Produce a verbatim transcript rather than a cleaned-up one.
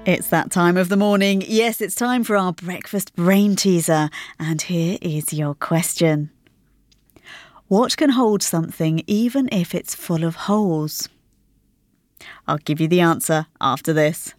It's that time of the morning. Yes, it's time for our breakfast brain teaser. And here is your question. What can hold something even if it's full of holes? I'll give you the answer after this.